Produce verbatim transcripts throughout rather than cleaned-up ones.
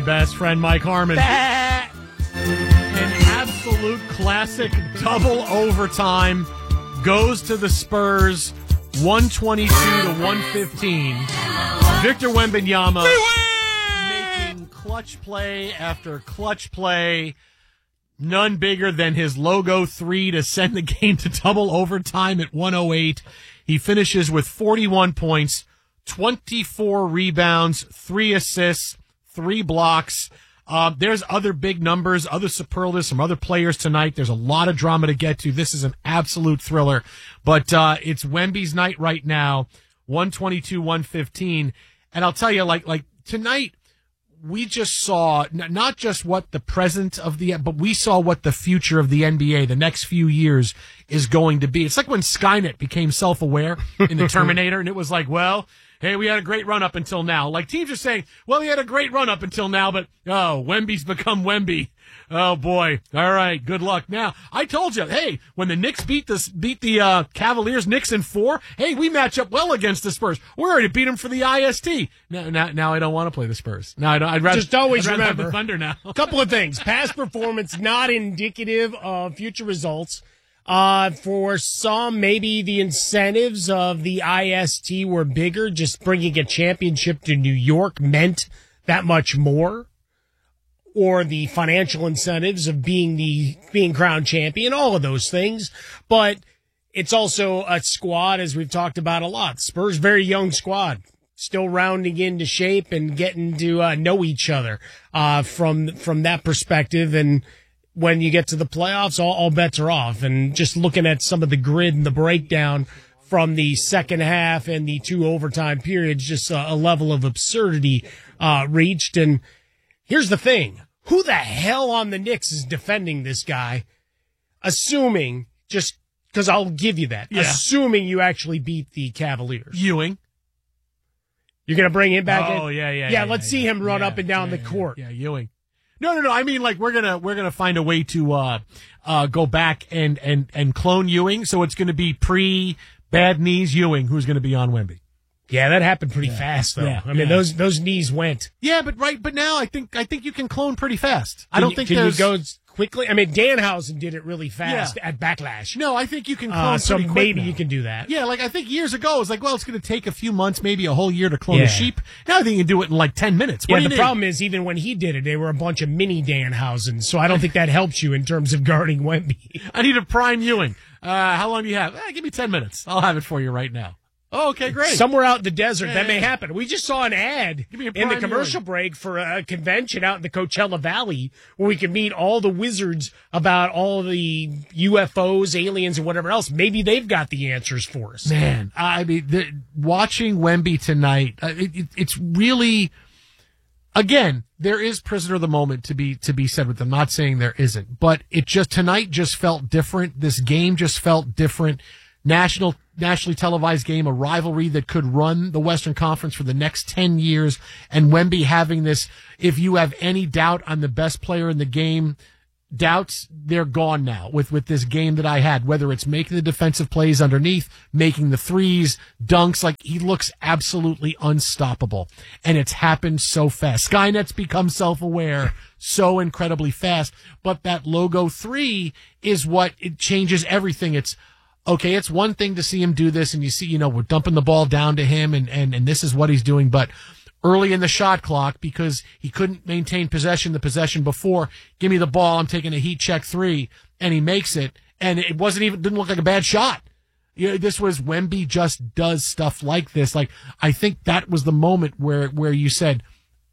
Best friend Mike Harmon. An absolute classic double overtime goes to the Spurs, one twenty-two to one fifteen. Victor Wembanyama making clutch play after clutch play. None bigger than his logo three to send the game to double overtime at one oh eight. He finishes with forty-one points, twenty-four rebounds, three assists, three blocks. Uh, there's other big numbers, other superlatives from other players tonight. There's a lot of drama to get to. This is an absolute thriller. But uh, it's Wemby's night right now, one twenty-two one fifteen. And I'll tell you, like like tonight, we just saw n- not just what the present of the, but we saw what the future of the N B A, the next few years, is going to be. It's like when Skynet became self-aware in the Terminator, and it was like, well, hey, we had a great run up until now. Like teams are saying, well, we had a great run up until now, but oh, Wemby's become Wemby. Oh boy. All right. Good luck. Now, I told you, hey, when the Knicks beat the, beat the, uh, Cavaliers, Knicks in four, hey, we match up well against the Spurs. We're ready to beat them for the I S T. Now, now, now I don't want to play the Spurs. Now I don't, I'd rather just always I'd rather remember have the Thunder now. A couple of things. Past performance, not indicative of future results. Uh, for some, maybe the incentives of the I S T were bigger. Just bringing a championship to New York meant that much more. Or the financial incentives of being the, being crowned champion, all of those things. But it's also a squad, as we've talked about a lot. Spurs, very young squad. Still rounding into shape and getting to, uh, know each other, uh, from, from that perspective. And, when you get to the playoffs, all, all bets are off. And just looking at some of the grid and the breakdown from the second half and the two overtime periods, just a, a level of absurdity uh reached. And here's the thing. Who the hell on the Knicks is defending this guy? Assuming, just because I'll give you that, yeah. assuming you actually beat the Cavaliers. Ewing. You're going to bring him back Oh, in? yeah, yeah, yeah. Yeah, let's yeah, see yeah, him run yeah, up and down yeah, the yeah, court. Yeah, Ewing. No, no, no. I mean, like we're gonna we're gonna find a way to uh uh go back and and and clone Ewing. So it's gonna be pre bad knees Ewing who's gonna be on Wemby. Yeah, that happened pretty yeah. fast though. Yeah, I mean, yeah. those those knees went. Yeah, but right, but now I think I think you can clone pretty fast. I Can don't you, think can there's you go quickly. I mean, Danhausen did it really fast Yeah. at Backlash. No, I think you can clone Uh, so pretty quick maybe now. you can do that. Yeah, like I think years ago it was like, well, it's going to take a few months, maybe a whole year to clone Yeah. a sheep. Now I think you can do it in like ten minutes. What Yeah, do you the need? problem is even when he did it, they were a bunch of mini Danhausen. So I don't think that helps you in terms of guarding Wemby. I need a prime Ewing. Uh, how long do you have? Eh, give me ten minutes. I'll have it for you right now. Oh, okay, great. Somewhere out in the desert, Yeah, that may yeah. happen. We just saw an ad Give me a in the prime commercial Ewing. break for a convention out in the Coachella Valley where we could meet all the wizards about all the U F Os, aliens, and whatever else. Maybe they've got the answers for us. Man, I mean, the, watching Wemby tonight, uh, it, it, it's really, again, there is prisoner of the moment to be to be said with them. Not saying there isn't, but it just tonight just felt different. This game just felt different. National, nationally televised game, a rivalry that could run the Western Conference for the next ten years, and Wemby having this, if you have any doubt on the best player in the game, doubts, they're gone now with, with this game that I had, whether it's making the defensive plays underneath, making the threes, dunks, like he looks absolutely unstoppable. And it's happened so fast. Skynet's become self-aware so incredibly fast, but that logo three is what it changes everything. It's, okay, it's one thing to see him do this and you see, you know, we're dumping the ball down to him and, and, and this is what he's doing. But early in the shot clock, because he couldn't maintain possession the possession before, give me the ball, I'm taking a heat check three, and he makes it. And it wasn't even, didn't look like a bad shot. You know, this was Wemby just does stuff like this. Like, I think that was the moment where, where you said,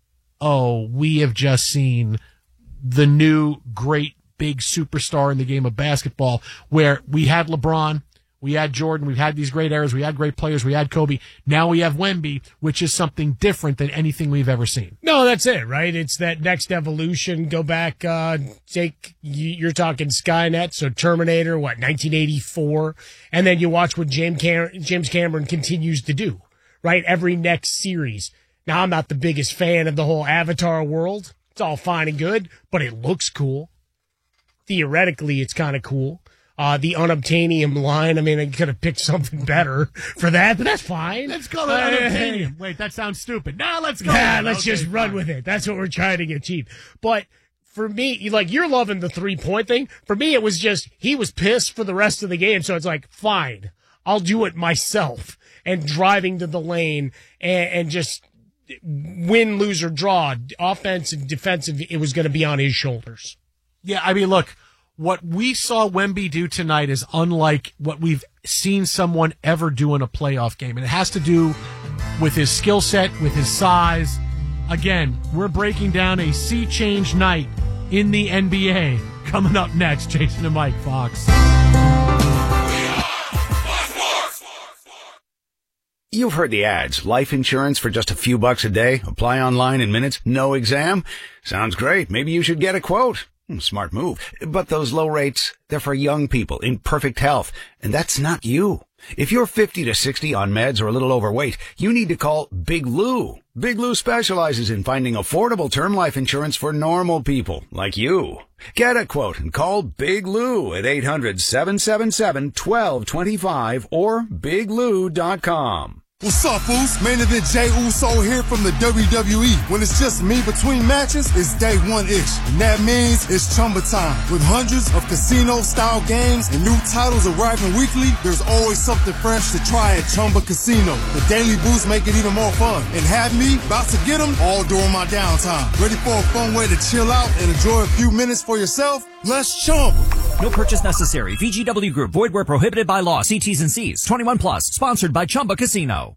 oh, we have just seen the new great big superstar in the game of basketball, where we had LeBron, we had Jordan, we've had these great eras, we had great players, we had Kobe. Now we have Wemby, which is something different than anything we've ever seen. No, that's it, right? It's that next evolution. Go back, uh, take, you're talking Skynet, so Terminator, what, nineteen eighty-four? And then you watch what James Cam- James Cameron continues to do, right? Every next series. Now, I'm not the biggest fan of the whole Avatar world. It's all fine and good, but it looks cool. Theoretically, it's kind of cool. uh, the unobtainium line. I mean, I could have picked something better for that, but that's fine. Let's go to uh, unobtainium. Wait, that sounds stupid. No, let's go. Yeah, let's okay, just fine. run with it. That's what we're trying to get cheap. But for me, you like you're loving the three-point thing. For me, it was just he was pissed for the rest of the game, so it's like, fine, I'll do it myself. And driving to the lane and, and just win, lose, or draw, offensive, defensive, it was going to be on his shoulders. Yeah, I mean, look, what we saw Wemby do tonight is unlike what we've seen someone ever do in a playoff game. And it has to do with his skill set, with his size. Again, we're breaking down a sea change night in the N B A. Coming up next, Jason and Mike, Fox. You've heard the ads. Life insurance for just a few bucks a day. Apply online in minutes. No exam. Sounds great. Maybe you should get a quote. Smart move. But those low rates, they're for young people in perfect health. And that's not you. If you're fifty to sixty on meds or a little overweight, you need to call Big Lou. Big Lou specializes in finding affordable term life insurance for normal people like you. Get a quote and call Big Lou at eight hundred, seven seven seven, one two two five or big lou dot com. What's up, fools? Main event Jey Uso here from the W W E. When it's just me between matches, it's day one-ish. And that means it's Chumba time. With hundreds of casino-style games and new titles arriving weekly, there's always something fresh to try at Chumba Casino. The daily boosts make it even more fun. And have me about to get them all during my downtime. Ready for a fun way to chill out and enjoy a few minutes for yourself? Let's Chumba. No purchase necessary. V G W Group. Void where prohibited by law. See T's and C's. twenty-one plus. Sponsored by Chumba Casino.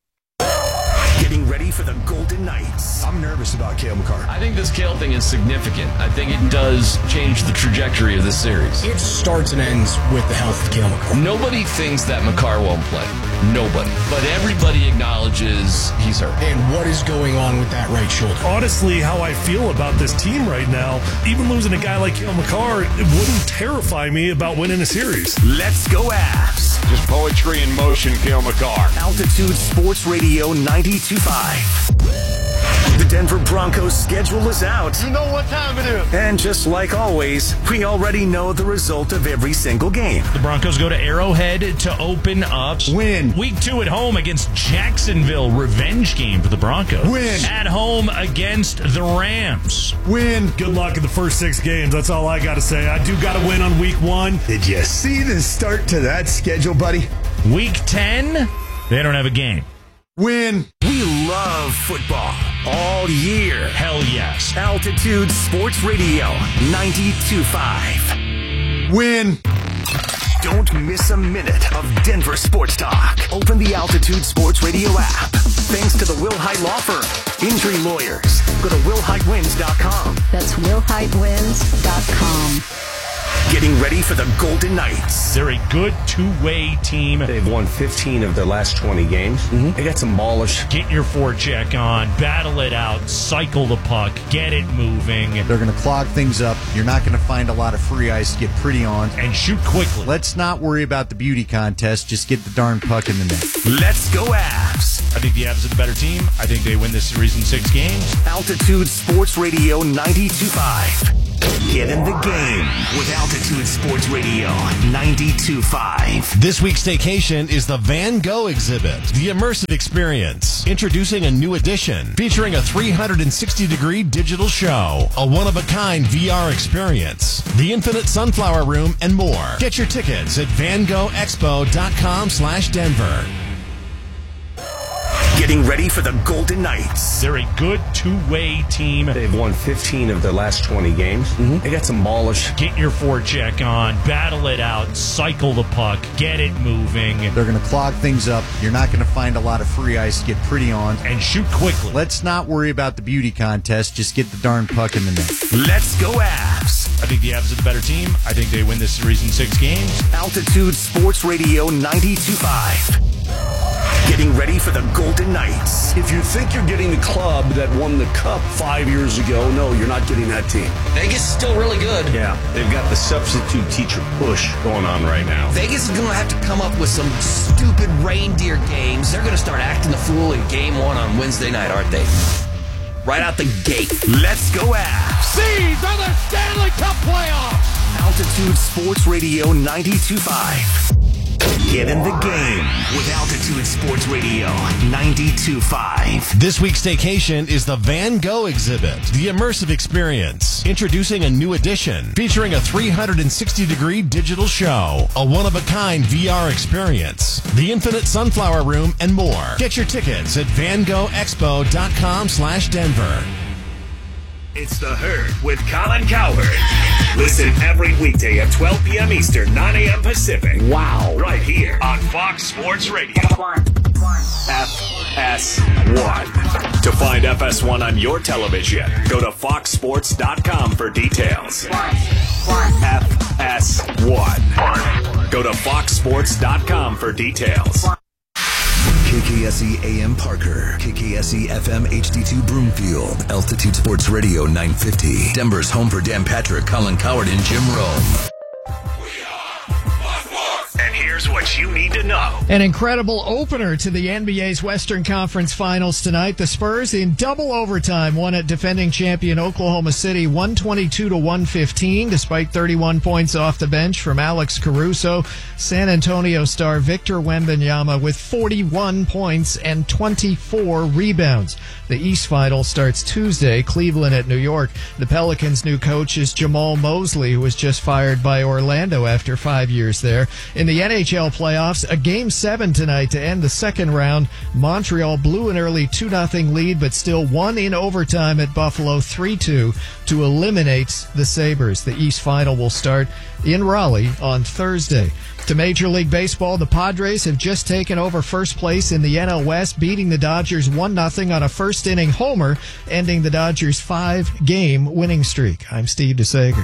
Getting ready for the Golden Knights. I'm nervous about Cale Makar. I think this Cale thing is significant. I think it does change the trajectory of this series. It starts and ends with the health of Cale Makar. Nobody thinks that Makar won't play. Nobody. But everybody acknowledges he's hurt. And what is going on with that right shoulder? Honestly, how I feel about this team right now, even losing a guy like Cale Makar, it wouldn't terrify me about winning a series. Let's go Avs. Just poetry in motion, Cale Makar. Altitude Sports Radio ninety-two point five. The Denver Broncos schedule is out. You know what time it is. And just like always, we already know the result of every single game. The Broncos go to Arrowhead to open up. Win. Week two at home against Jacksonville. Revenge game for the Broncos. Win. At home against the Rams. Win. Good luck in the first six games. That's all I got to say. I do got to win on week one. Did you see the start to that schedule, buddy? Week ten, they don't have a game. Win. We love football all year. Hell yes. Altitude Sports Radio ninety-two point five. Win. Don't miss a minute of Denver sports talk. Open the Altitude Sports Radio app. Thanks to the Will Hite Law Firm. Injury lawyers. Go to will hite wins dot com. That's will hite wins dot com. Getting ready for the Golden Knights. They're a good two-way team. They've won fifteen of their last twenty games. Mm-hmm. They got some ballers. Get your forecheck on, battle it out, cycle the puck, get it moving. They're going to clog things up. You're not going to find a lot of free ice to get pretty on. And shoot quickly. Let's not worry about the beauty contest. Just get the darn puck in the net. Let's go Avs. I think the Avs are the better team. I think they win this series in six games. Altitude Sports Radio ninety-two point five. Get in the game with Altitude Sports Radio ninety-two point five. This week's staycation is the Van Gogh exhibit, the immersive experience. Introducing a new edition featuring a three hundred sixty degree digital show, a one-of-a-kind V R experience, the Infinite Sunflower Room, and more. Get your tickets at van gogh expo dot com slash Denver. Getting ready for the Golden Knights. They're a good two-way team. They've won fifteen of their last twenty games. Mm-hmm. They got some ballers. Get your forecheck on, battle it out, cycle the puck, get it moving. They're going to clog things up. You're not going to find a lot of free ice to get pretty on. And shoot quickly. Let's not worry about the beauty contest. Just get the darn puck in the net. Let's go Avs. I think the Avs are the better team. I think they win this series in six games. Altitude Sports Radio ninety-two point five. Getting ready for the Golden Knights. If you think you're getting the club that won the cup five years ago, no, you're not getting that team. Vegas is still really good. Yeah, they've got the substitute teacher push going on right now. Vegas is going to have to come up with some stupid reindeer games. They're going to start acting the fool in game one on Wednesday night, aren't they? Right out the gate. Let's go Avs. These are the Stanley Cup playoffs. Altitude Sports Radio ninety-two point five. Get in the game with Altitude Sports Radio ninety-two point five. This week's staycation is the Van Gogh exhibit, the immersive experience. Introducing a new edition featuring a three hundred sixty degree digital show, a one-of-a-kind V R experience, the Infinite Sunflower Room, and more. Get your tickets at van gogh expo dot com slash Denver. It's The Herd with Colin Cowherd. Listen every weekday at twelve p.m. Eastern, nine a.m. Pacific. Wow. Right here on Fox Sports Radio. F S one. To find F S one on your television, go to fox sports dot com for details. F S one. Go to fox sports dot com for details. K K S E A M Parker, K K S E F M H D two Broomfield, Altitude Sports Radio nine fifty, Denver's home for Dan Patrick, Colin Cowherd, and Jim Rome. And here's what you need to know. An incredible opener to the N B A's Western Conference Finals tonight. The Spurs in double overtime won at defending champion Oklahoma City one twenty-two to one fifteen, despite thirty-one points off the bench from Alex Caruso. San Antonio star Victor Wembanyama with forty-one points and twenty-four rebounds. The East Final starts Tuesday, Cleveland at New York. The Pelicans' new coach is Jamal Mosley, who was just fired by Orlando after five years there. In the N H L playoffs, a game seven tonight to end the second round. Montreal blew an early two nothing lead, but still won in overtime at Buffalo three two to eliminate the Sabres. The East Final will start in Raleigh on Thursday. To Major League Baseball, the Padres have just taken over first place in the N L West, beating the Dodgers one nothing on a first-inning homer, ending the Dodgers' five-game winning streak. I'm Steve DeSager.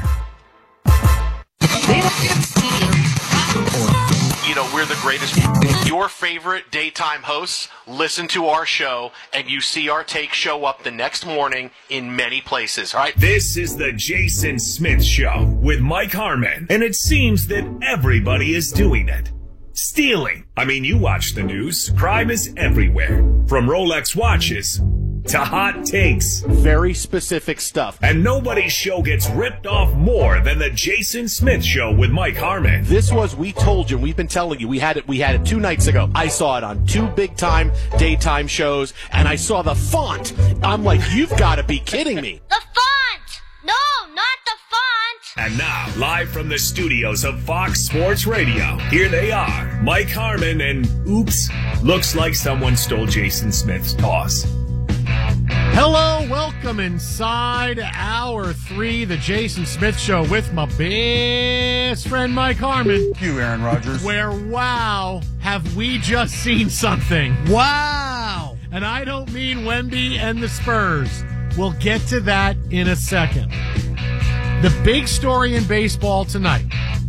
You know, we're the greatest. Your favorite daytime hosts listen to our show, and you see our take show up the next morning in many places, all right? This is the Jason Smith Show with Mike Harmon, and it seems that everybody is doing it. Stealing. I mean, you watch the news. Crime is everywhere. From Rolex watches to hot takes. Very specific stuff. And nobody's show gets ripped off more than the Jason Smith Show with Mike Harmon. This was, we told you, we've been telling you, we had it, we had it two nights ago. I saw it on two big time daytime shows, and I saw the font. I'm like, you've got to be kidding me. The font! No, not the font! And now, live from the studios of Fox Sports Radio, here they are, Mike Harmon and, oops, looks like someone stole Jason Smith's toss. Hello, welcome inside hour three, the Jason Smith Show with my best friend Mike Harmon. You, Aaron Rodgers. Where, wow, have we just seen something? Wow! And I don't mean Wemby and the Spurs. We'll get to that in a second. The big story in baseball tonight.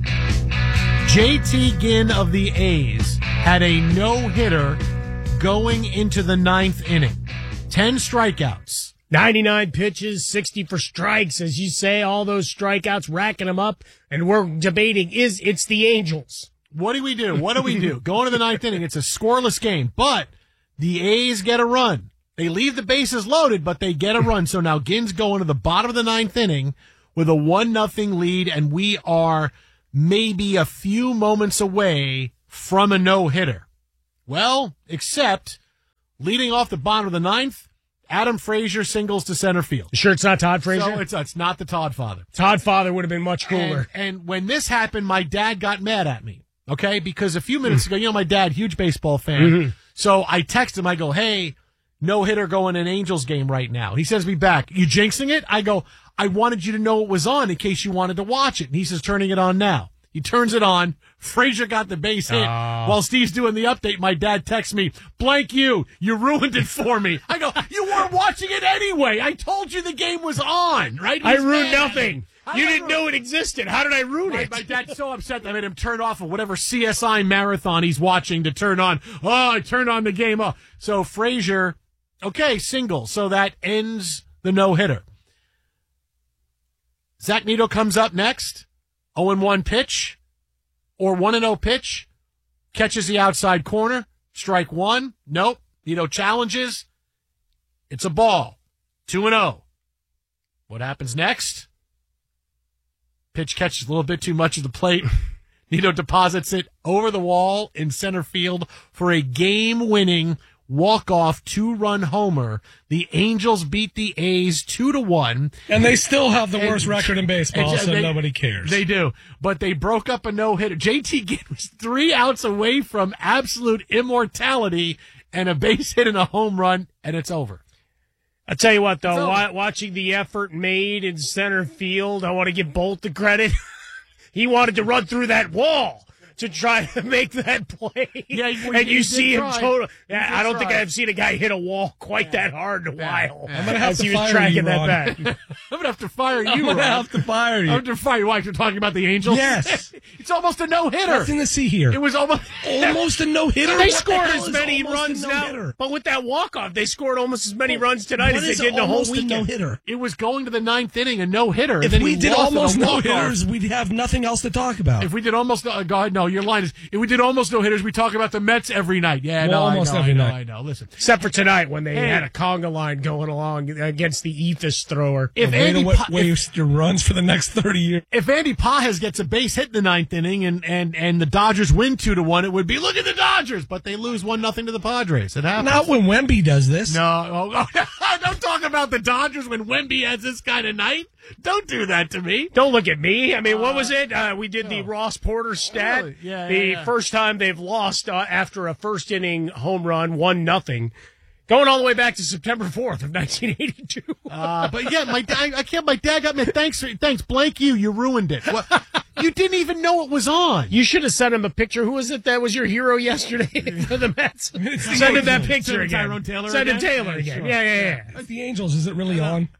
J T Ginn of the A's had a no-hitter going into the ninth inning. Ten strikeouts. ninety-nine pitches, sixty for strikes, as you say, all those strikeouts, racking them up, and we're debating, is it's the Angels. What do we do? What do we do? Going to the ninth inning, it's a scoreless game, but the A's get a run. They leave the bases loaded, but they get a run. So now Ginn's going to the bottom of the ninth inning with a one nothing lead, and we are maybe a few moments away from a no-hitter. Well, except leading off the bottom of the ninth, Adam Frazier singles to center field. You sure it's not Todd Frazier? So it's, it's not the Todd father. Todd father would have been much cooler. And, and when this happened, my dad got mad at me, okay? Because a few minutes ago, you know, my dad, huge baseball fan. Mm-hmm. So I text him, I go, hey, no hitter going in Angels game right now. He sends me back, you jinxing it? I go, I wanted you to know it was on in case you wanted to watch it. And he says, turning it on now. He turns it on. Frazier got the base hit. Oh. While Steve's doing the update, my dad texts me, blank you, you ruined it for me. I go, you weren't watching it anyway. I told you the game was on, right? I ruined nothing. You didn't know it existed. How did I ruin my, it? My dad's so upset that I made him turn off of whatever C S I marathon he's watching to turn on. Oh, I turned on the game. Oh. So Frazier, okay, single. So that ends the no-hitter. Zach Neto comes up next. oh and one pitch or one and oh pitch, catches the outside corner, strike one. Nope. Neto challenges. It's a ball. two and oh. What happens next? Pitch catches a little bit too much of the plate. Nito deposits it over the wall in center field for a game-winning walk-off two-run homer. The Angels beat the A's two to one, and they still have the and, worst record in baseball, and, so they, nobody cares. They do, but they broke up a no-hitter. J T Ginn was three outs away from absolute immortality and a base hit and a home run, and it's over. I'll tell you what, though, wa- watching the effort made in center field, I want to give Bolt the credit. He wanted to run through that wall to try to make that play. Yeah, and you see him try. total. Yeah, I don't try. think I've seen a guy hit a wall quite yeah. that hard in a yeah. while. Yeah. I'm gonna have as to he was fire tracking you, that Ron. back. I'm gonna have to fire you. I'm gonna Ron. have to fire you. I'm gonna fire you. Why? You're talking about the Angels? Yes. It's almost a no hitter. Nothing to see here. It was almost almost a no hitter. They What scored the as many runs now, but with that walk off, they scored almost as many Well, runs tonight as they did the whole weekend. No hitter. It was going to the ninth inning, a no hitter. If we did almost no hitters, we'd have nothing else to talk about. If we did almost, uh, go ahead, no, your line is. If we did almost no hitters, we talk about the Mets every night. Yeah, well, no, almost I know, every I know, night. I know. Listen, except for tonight when they hey, had a conga line going along against the Ethos thrower. If way Andy to pa- waste if, your runs for the next thirty years. If Andy Pages gets a base hit in the ninth inning and and and the Dodgers win two to one, it would be look at the Dodgers, but they lose one nothing to the Padres. It happens. Not when Wemby does this. No, oh, oh, don't talk about the Dodgers when Wemby has this kind of night. Don't do that to me. Don't look at me. I mean, uh, what was it? Uh, we did the Ross Porter stat. Really? Yeah, the yeah, yeah. first time they've lost uh, after a first inning home run, one nothing, going all the way back to September fourth of nineteen eighty-two. Uh, but yeah, my I, I can't. My dad got me. Thanks, thanks, blank you. You ruined it. What? You didn't even know it was on. You should have sent him a picture. Who was it that was your hero yesterday for the Mets? Send him that picture Send again. Tyrone Taylor Send him again? Taylor Yeah, again. sure. Yeah, yeah, yeah. Like the Angels, is it really on?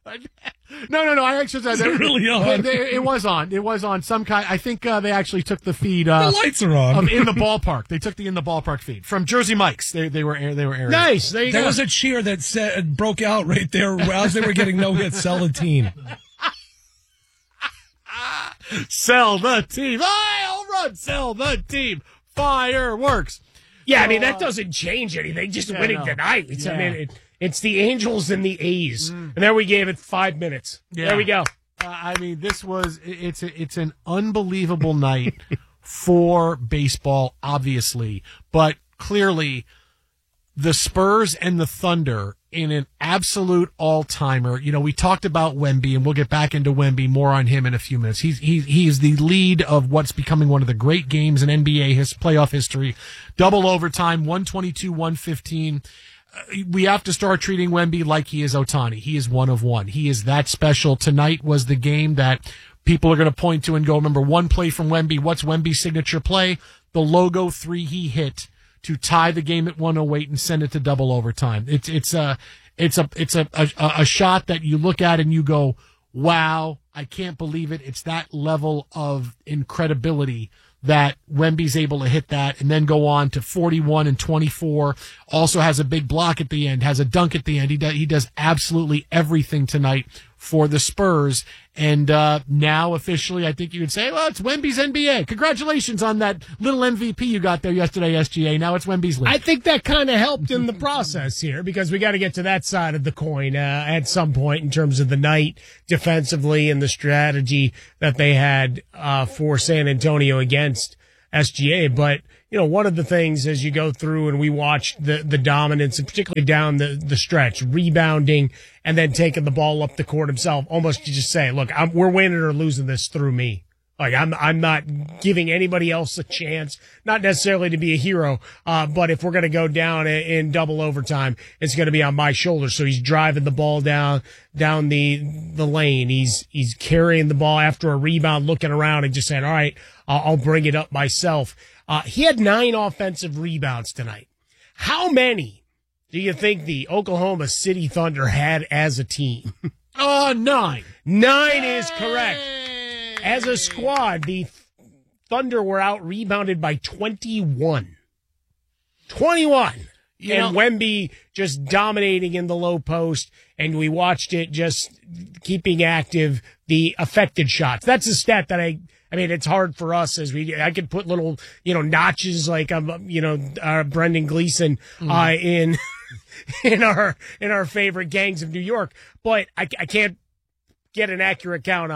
No, no, no. I actually said Is it really on? It, it was on. It was on some kind. I think uh, they actually took the feed. Uh, The lights are on. Of in the ballpark. They took the in the ballpark feed from Jersey Mike's. They they were air, they were airing. Nice. There you There go. was a cheer that said, broke out right there as they were getting no hits. Sell the team. Sell the team. Hey, home run. Sell the team. Fireworks. Yeah, So, I mean, that uh, doesn't change anything. Just yeah, winning no. tonight. It's, I Yeah. mean, it, it's the Angels and the A's. And there we gave it five minutes. Yeah. There we go. Uh, I mean, this was it's a, it's an unbelievable night for baseball, obviously, but clearly the Spurs and the Thunder in an absolute all-timer. You know, we talked about Wemby, and we'll get back into Wemby, more on him in a few minutes. He's he he is the lead of what's becoming one of the great games in N B A his playoff history. Double overtime, one twenty-two one fifteen. Uh, we have to start treating Wemby like he is Ohtani. He is one of one. He is that special. Tonight was the game that people are going to point to and go, remember one play from Wemby. What's Wemby's signature play? The logo three he hit to tie the game at one oh eight and send it to double overtime. It's it's a it's a it's a, a a shot that you look at and you go, wow, I can't believe it. It's that level of incredibility that Wemby's able to hit that and then go on to forty-one and twenty-four. Also has a big block at the end, has a dunk at the end. He does, he does absolutely everything tonight for the Spurs. And uh, now officially, I think you would say, well, it's Wemby's N B A. Congratulations on that little M V P you got there yesterday, S G A. Now it's Wemby's league. I think that kind of helped in the process here because we got to get to that side of the coin uh, at some point in terms of the night defensively and the strategy that they had uh, for San Antonio against S G A. But, you know, one of the things as you go through and we watched the, the dominance and particularly down the, the stretch, rebounding and then taking the ball up the court himself, almost to just say, look, I'm, we're winning or losing this through me. Like, I'm, I'm not giving anybody else a chance, not necessarily to be a hero, uh, but if we're going to go down in, in double overtime, it's going to be on my shoulders. So he's driving the ball down, down the, the lane. He's, he's carrying the ball after a rebound, looking around and just saying, all right, I'll, I'll bring it up myself. Uh, he had nine offensive rebounds tonight. How many do you think the Oklahoma City Thunder had as a team? Uh, nine. Nine is correct. As a squad, the Thunder were out rebounded by twenty-one. twenty-one. You and know, Wemby just dominating in the low post, and we watched it just keeping active the affected shots. That's a stat that I, I mean, it's hard for us as we, I could put little, you know, notches like, um, you know, uh, Brendan Gleeson, Mm. uh, in, in our, in our favorite gangs of New York, but I, I can't get an accurate count on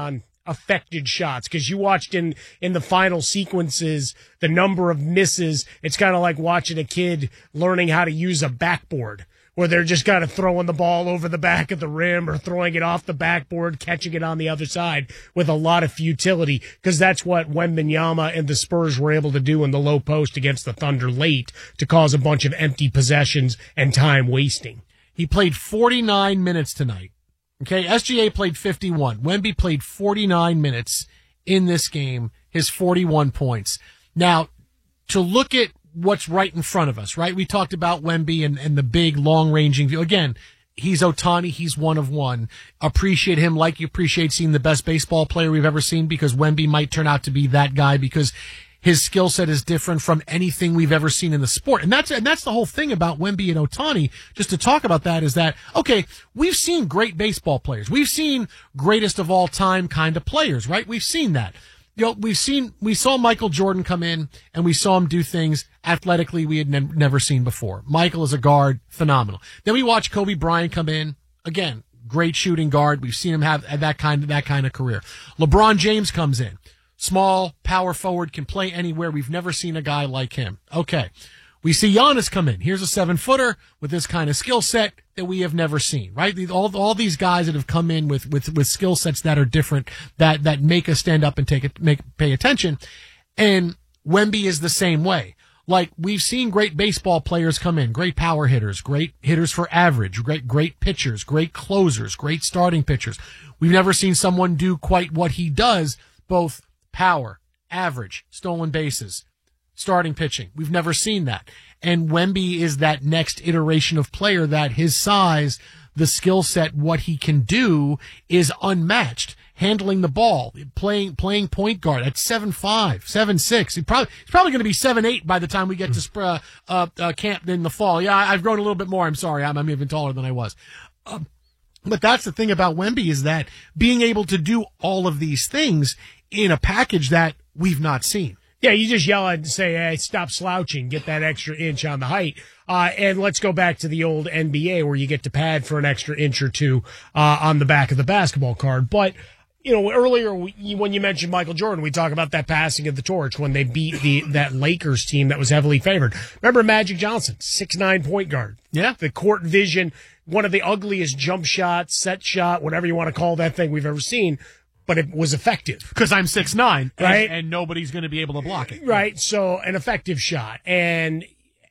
affected shots, because you watched in, in the final sequences, the number of misses. It's kind of like watching a kid learning how to use a backboard, where they're just kind of throwing the ball over the back of the rim or throwing it off the backboard, catching it on the other side with a lot of futility, because that's what Wembanyama and the Spurs were able to do in the low post against the Thunder late to cause a bunch of empty possessions and time wasting. He played forty-nine minutes tonight. Okay, S G A played fifty-one. Wemby played forty-nine minutes in this game, his forty-one points. Now, to look at what's right in front of us, right? We talked about Wemby and, and the big long-ranging view. Again, he's Ohtani. He's one of one. Appreciate him like you appreciate seeing the best baseball player we've ever seen, because Wemby might turn out to be that guy, because his skill set is different from anything we've ever seen in the sport. And that's, and that's the whole thing about Wemby and Ohtani. Just to talk about that is that, okay, we've seen great baseball players. We've seen greatest of all time kind of players, right? We've seen that. You know, we've seen, we saw Michael Jordan come in and we saw him do things athletically we had ne- never seen before. Michael as a guard, phenomenal. Then we watch Kobe Bryant come in, again, great shooting guard. We've seen him have that kind of, that kind of career. LeBron James comes in, small, power forward, can play anywhere. We've never seen a guy like him. Okay. We see Giannis come in. Here's a seven footer with this kind of skill set that we have never seen, right? All, all these guys that have come in with, with, with skill sets that are different, that, that make us stand up and take it, make, pay attention. And Wemby is the same way. Like, we've seen great baseball players come in, great power hitters, great hitters for average, great, great pitchers, great closers, great starting pitchers. We've never seen someone do quite what he does, both power, average, stolen bases, starting pitching. We've never seen that. And Wemby is that next iteration of player that his size, the skill set, what he can do is unmatched. Handling the ball, playing playing point guard at seven five, seven six. He probably he's probably going to be seven eight by the time we get to uh, uh, uh, camp in the fall. Yeah, I've grown a little bit more. I'm sorry. I'm, I'm even taller than I was. Um, but that's the thing about Wemby, is that being able to do all of these things in a package that we've not seen. Yeah, you just yell and say, hey, stop slouching, get that extra inch on the height. Uh, and let's go back to the old N B A where you get to pad for an extra inch or two uh, on the back of the basketball card. But, you know, earlier we, when you mentioned Michael Jordan, we talk about that passing of the torch when they beat the that Lakers team that was heavily favored. Remember Magic Johnson, six nine point guard. Yeah. The court vision, one of the ugliest jump shots, set shot, whatever you want to call that thing we've ever seen. But it was effective. Because I'm six nine, right? And, and nobody's going to be able to block it. Right, so an effective shot. And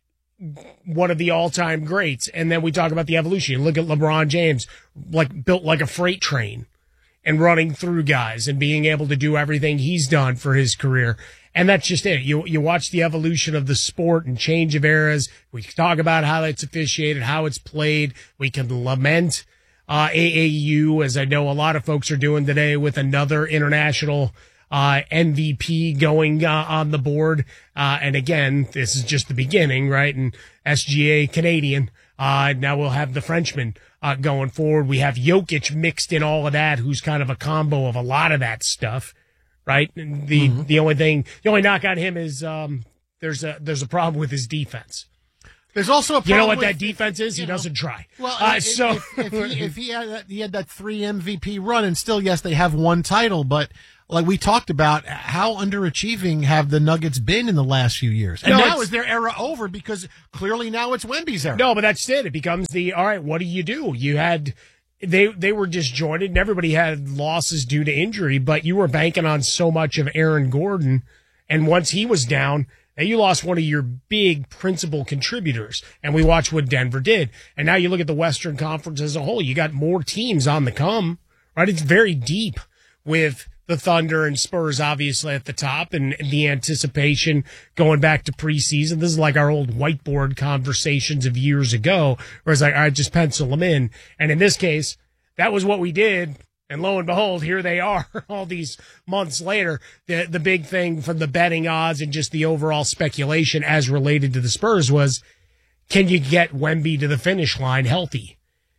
one of the all-time greats. And then we talk about the evolution. Look at LeBron James, like built like a freight train and running through guys and being able to do everything he's done for his career. And that's just it. You you watch the evolution of the sport and change of eras. We can talk about how it's officiated, how it's played. We can lament Uh, A A U, as I know a lot of folks are doing today, with another international uh, M V P going uh, on the board. Uh, and again, this is just the beginning, right? And S G A Canadian. Uh, now we'll have the Frenchman uh, going forward. We have Jokic mixed in all of that, who's kind of a combo of a lot of that stuff, right? And the mm-hmm. the only thing, the only knock on him is um, there's a there's a problem with his defense. There's also a problem. You know what with, that defense is? He know, doesn't try. Well, uh, if, so if, if, he, if he had that, he had that three M V P run, and still, yes, they have one title, but like we talked about, how underachieving have the Nuggets been in the last few years? And no, now is their era over? Because clearly now it's Wemby's era. No, but that's it. It becomes the all right. What do you do? You had they they were disjointed, and everybody had losses due to injury, but you were banking on so much of Aaron Gordon, and once he was down. And you lost one of your big principal contributors, and we watched what Denver did. And now you look at the Western Conference as a whole. You got more teams on the come, right? It's very deep with the Thunder and Spurs obviously at the top, and the anticipation going back to preseason. This is like our old whiteboard conversations of years ago, where it's like, all right, just pencil them in. And in this case, that was what we did. And lo and behold, here they are all these months later. The the big thing from the betting odds and just the overall speculation as related to the Spurs was, can you get Wemby to the finish line healthy?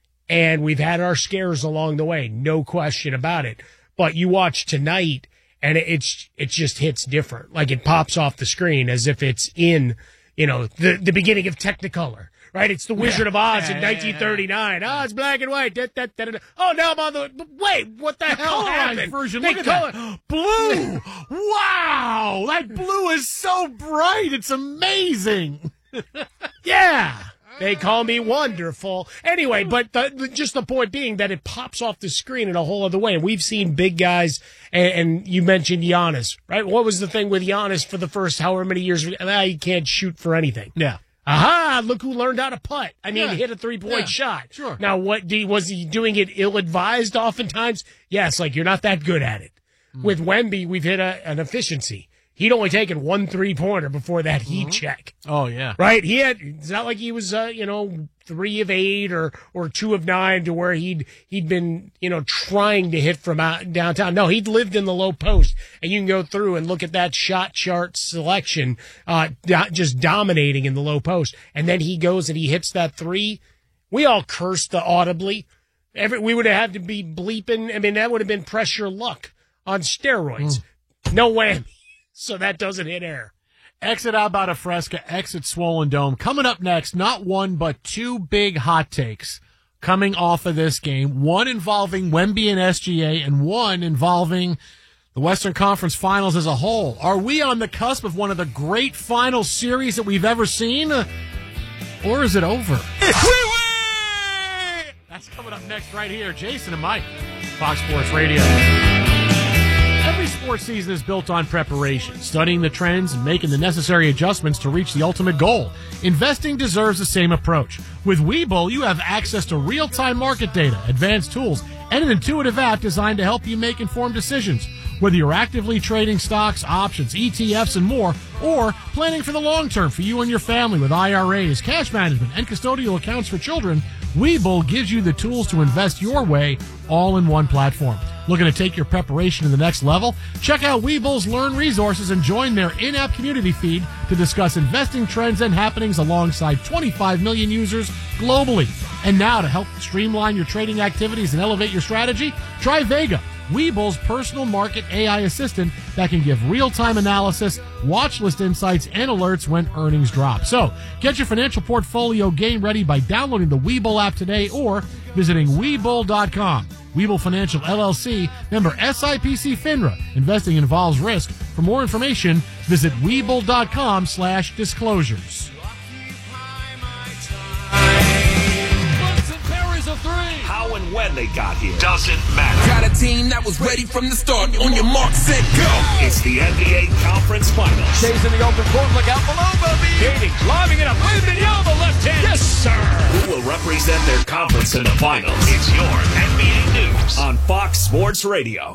And we've had our scares along the way, no question about it. But you watch tonight, and it's it just hits different. Like it pops off the screen as if it's in, you know, the, the beginning of Technicolor. right? It's the Wizard Yeah. of Oz Yeah, in yeah, nineteen thirty-nine. Oh, it's black and white. Da, da, da, da, da. Oh, now I'm on the. Wait, what the, The hell colorized happened? version. They Look at color- that. Blue. Wow. That blue is so bright. It's amazing. Yeah. They call me wonderful. Anyway, but the, the, just the point being that it pops off the screen in a whole other way. And we've seen big guys, and, and you mentioned Giannis, right? What was the thing with Giannis for the first however many years? Ah, he can't shoot for anything. Yeah. Aha, look who learned how to putt. I mean, Yeah. hit a three-point Yeah, shot. sure. Now, what do, was he doing it ill-advised oftentimes? Yes, like you're not that good at it. Mm. With Wemby, we've hit a, an efficiency. He'd only taken one three-pointer before that heat check. Oh, yeah. Right? He had, it's not like he was, uh, you know, three of eight or, or two of nine to where he'd, he'd been, you know, trying to hit from out downtown. No, he'd lived in the low post, and you can go through and look at that shot chart selection, uh, do- just dominating in the low post. And then he goes and he hits that three. We all cursed the audibly. Every, we would have had to be bleeping. I mean, that would have been pressure luck on steroids. No whammy. So that doesn't hit air. Exit Alberta Fresca, exit Swollen Dome. Coming up next, not one, but two big hot takes coming off of this game. One involving Wemby and S G A, and one involving the Western Conference Finals as a whole. Are we on the cusp of one of the great final series that we've ever seen? Or is it over? That's coming up next right here. Jason and Mike, Fox Sports Radio. Every sports season is built on preparation, studying the trends and making the necessary adjustments to reach the ultimate goal. Investing deserves the same approach. With Webull, you have access to real-time market data, advanced tools, and an intuitive app designed to help you make informed decisions. Whether you're actively trading stocks, options, E T Fs, and more, or planning for the long term for you and your family with I R As, cash management, and custodial accounts for children, Webull gives you the tools to invest your way all in one platform. Looking to take your preparation to the next level? Check out Webull's Learn resources and join their in-app community feed to discuss investing trends and happenings alongside twenty-five million users globally. And now to help streamline your trading activities and elevate your strategy, try Vega, Webull's personal market A I assistant that can give real-time analysis, watch list insights, and alerts when earnings drop. So, get your financial portfolio game ready by downloading the Webull app today or visiting Webull dot com. Webull Financial L L C, member S I P C FINRA. Investing involves risk. For more information, visit Webull dot com slash disclosures. How and when they got here doesn't matter. Got a team that was ready from the start. On your mark, set, go. It's the N B A Conference Finals. Chasing the open court, look out below, baby. Katie lobbing it up. With the the left hand. Yes, sir. Who will represent their conference in the finals? It's your N B A News on Fox Sports Radio.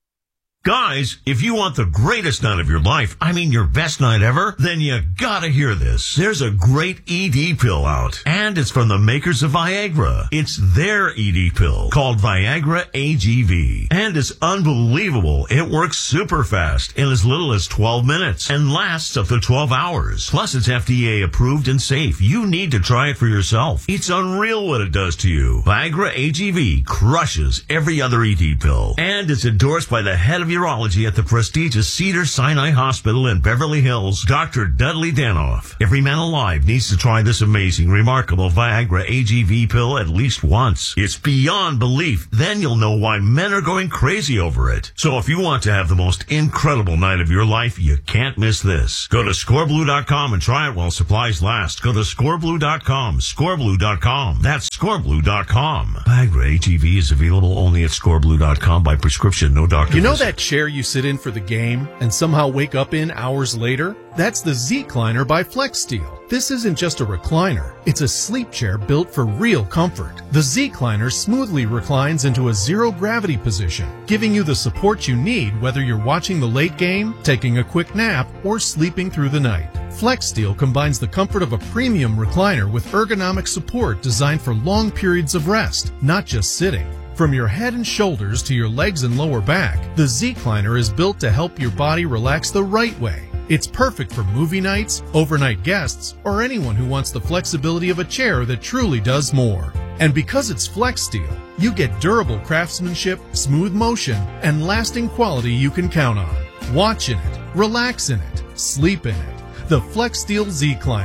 Guys, if you want the greatest night of your life, I mean your best night ever, then you gotta hear this. There's a great E D pill out, and it's from the makers of Viagra. It's their E D pill called Viagra A G V, and it's unbelievable. It works super fast in as little as twelve minutes and lasts up to twelve hours. Plus, it's F D A approved and safe. You need to try it for yourself. It's unreal what it does to you. Viagra A G V crushes every other E D pill, and it's endorsed by the head of urology at the prestigious Cedars-Sinai Hospital in Beverly Hills, Doctor Dudley Danoff. Every man alive needs to try this amazing, remarkable Viagra A G V pill at least once. It's beyond belief. Then you'll know why men are going crazy over it. So if you want to have the most incredible night of your life, you can't miss this. Go to score blue dot com and try it while supplies last. Go to score blue dot com, score blue dot com. That's score blue dot com. Viagra A G V is available only at score blue dot com by prescription, no doctor. You know visit. that chair you sit in for the game and somehow wake up in hours later? That's the Z-Cliner by FlexSteel. This isn't just a recliner. It's a sleep chair built for real comfort. The Z-Cliner smoothly reclines into a zero-gravity position, giving you the support you need whether you're watching the late game, taking a quick nap, or sleeping through the night. FlexSteel combines the comfort of a premium recliner with ergonomic support designed for long periods of rest, not just sitting. From your head and shoulders to your legs and lower back, the Z-Cliner is built to help your body relax the right way. It's perfect for movie nights, overnight guests, or anyone who wants the flexibility of a chair that truly does more. And because it's FlexSteel, you get durable craftsmanship, smooth motion, and lasting quality you can count on. Watch in it, relax in it, sleep in it. The FlexSteel Z-Cliner.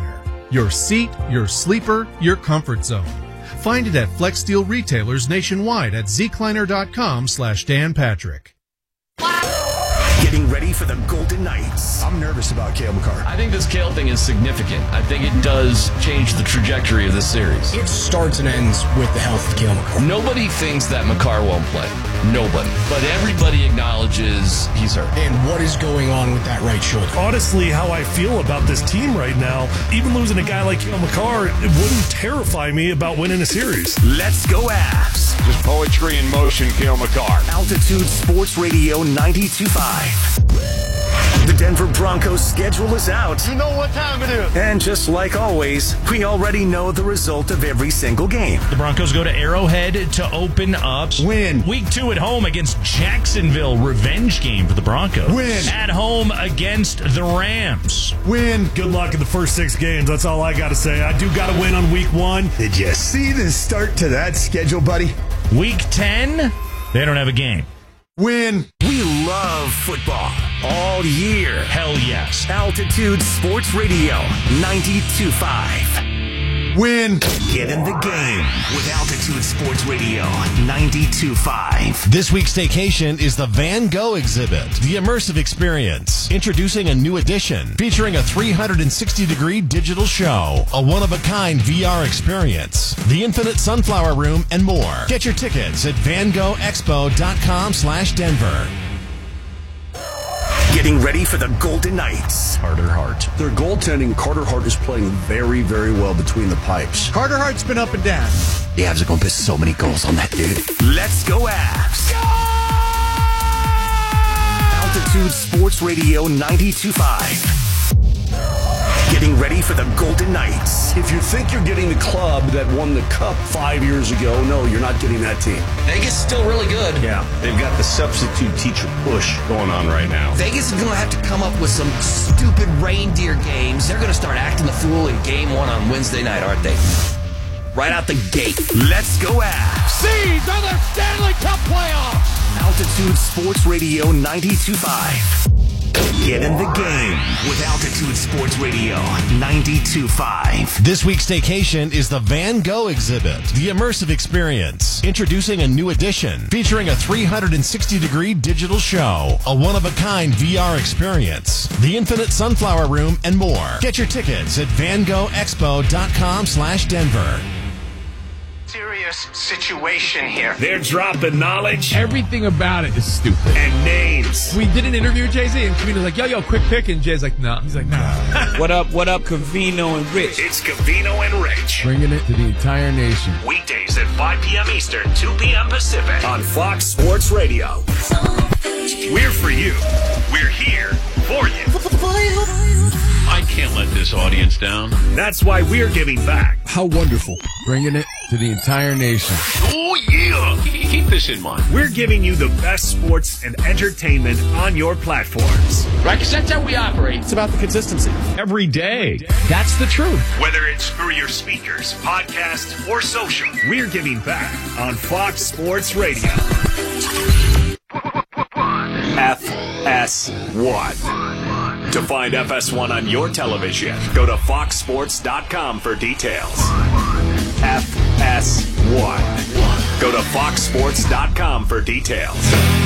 Your seat, your sleeper, your comfort zone. Find it at FlexSteel retailers nationwide at zecliner.com slash Dan Patrick. Getting ready for the Golden Knights. I'm nervous about Cale Makar. I think this Cale thing is significant. I think it does change the trajectory of this series. It starts and ends with the health of Cale Makar. Nobody thinks that Makar won't play. Nobody. But everybody acknowledges he's hurt. And what is going on with that right shoulder? Honestly, how I feel about this team right now, even losing a guy like Cale Makar, it wouldn't terrify me about winning a series. Let's go Avs. Just poetry in motion, Cale Makar. Altitude Sports Radio ninety-two point five. The Denver Broncos schedule is out. You know what time it is. And just like always, we already know the result of every single game. The Broncos go to Arrowhead to open up. Win. Week two at home against Jacksonville. Revenge game for the Broncos. Win. At home against the Rams. Win. Good luck in the first six games. That's all I got to say. I do got to win on week one. Did you see the start to that schedule, buddy? Week ten, they don't have a game. Win. We love football all year. Hell yes. Altitude Sports Radio ninety-two point five. Win. Get in the game with Altitude Sports Radio ninety-two point five. This week's staycation is the Van Gogh exhibit, the immersive experience. Introducing a new edition featuring a three hundred sixty degree digital show, a one-of-a-kind V R experience, the Infinite Sunflower Room, and more. Get your tickets at van gogh expo dot com slash Denver. Getting ready for the Golden Knights. Carter Hart. Their goaltending, Carter Hart is playing very, very well between the pipes. Carter Hart's been up and down. The Avs are going to piss so many goals on that dude. Let's go Avs. Go! Altitude Sports Radio ninety-two point five. Getting ready for the Golden Knights. If you think you're getting the club that won the cup five years ago, no, you're not getting that team. Vegas is still really good. Yeah, they've got the substitute teacher push going on right now. Vegas is going to have to come up with some stupid reindeer games. They're going to start acting the fool in game one on Wednesday night, aren't they? Right out the gate. Let's go Avs. These are the Stanley Cup playoffs. Altitude Sports Radio ninety-two point five. Get in the game with Altitude Sports Radio ninety-two point five. This week's staycation is the Van Gogh exhibit, the immersive experience. Introducing a new edition featuring a three hundred sixty degree digital show, a one-of-a-kind V R experience, the Infinite Sunflower Room, and more. Get your tickets at van gogh expo dot com slash Denver. Serious situation here. They're dropping knowledge. Everything about it is stupid. And names. We did an interview with Jay-Z, and Cavino's like, yo, yo, quick pick. And Jay's like, no. Nah. He's like, nah. What up, what up, Cavino and Rich? It's Cavino and Rich. Bringing it to the entire nation. Weekdays at five p.m. Eastern, two p.m. Pacific. On Fox Sports Radio. We're for you. We're here for you. I can't let this audience down. That's why we're giving back. How wonderful. Bringing it to the entire nation. Oh, yeah. Keep this in mind. We're giving you the best sports and entertainment on your platforms. Right, because that's how we operate. It's about the consistency. Every day. That's the truth. Whether it's through your speakers, podcast, or social, we're giving back on Fox Sports Radio. F S one. To find F S one on your television, go to fox sports dot com for details. F S one. Go to fox sports dot com for details.